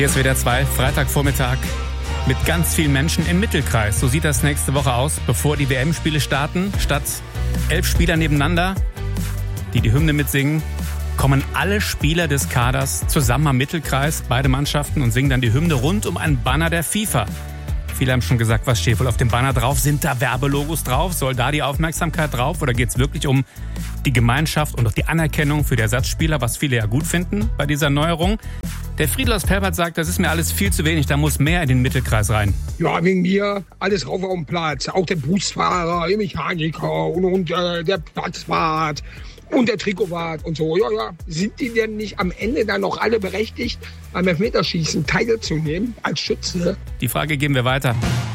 Hier ist WDR 2, Freitagvormittag mit ganz vielen Menschen im Mittelkreis. So sieht das nächste Woche aus, bevor die WM-Spiele starten. Statt 11 Spieler nebeneinander, die Hymne mitsingen, kommen alle Spieler des Kaders zusammen am Mittelkreis, beide Mannschaften, und singen dann die Hymne rund um ein Banner der FIFA. Viele haben schon gesagt, was steht wohl auf dem Banner drauf? Sind da Werbelogos drauf? Soll da die Aufmerksamkeit drauf? Oder geht es wirklich um die Gemeinschaft und auch die Anerkennung für die Ersatzspieler, was viele ja gut finden bei dieser Neuerung? Der Friedel aus Pelbert sagt, das ist mir alles viel zu wenig, da muss mehr in den Mittelkreis rein. Ja, wegen mir alles rauf auf den Platz. Auch der Busfahrer, der Mechaniker und der Platzwart und der Trikotwart und so. Ja, sind die denn nicht am Ende dann noch alle berechtigt, beim Elfmeterschießen teilzunehmen als Schütze? Die Frage geben wir weiter.